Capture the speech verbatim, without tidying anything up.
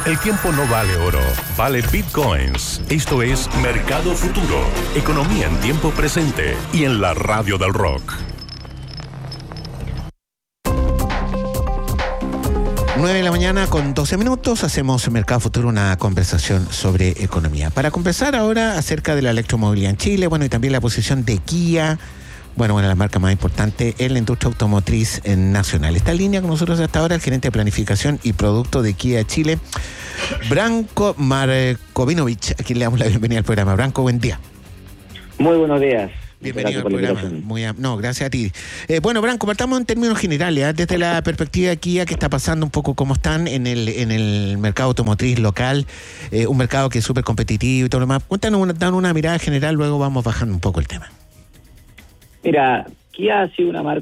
El tiempo no vale oro, vale bitcoins. Esto es Mercado Futuro, economía en tiempo presente y en la radio del rock. nueve de la mañana con doce minutos, hacemos en Mercado Futuro una conversación sobre economía. Para conversar ahora acerca de la electromovilidad en Chile, bueno, y también la posición de Kia, bueno, bueno, la marca más importante en la industria automotriz nacional. Está en línea con nosotros hasta ahora el gerente de planificación y producto de Kia Chile, Branko Markovinovich, a quien le damos la bienvenida al programa. Branko, buen día. Muy buenos días. Bienvenido al programa. Muy a, no, gracias a ti. Eh, bueno, Branko, partamos en términos generales, ¿eh? Desde la perspectiva de Kia, ¿qué está pasando un poco? ¿Cómo están en el en el mercado automotriz local? Eh, un mercado que es súper competitivo y todo lo demás. Cuéntanos, una, dan una mirada general, luego vamos bajando un poco el tema. Mira, Kia ha sido una marca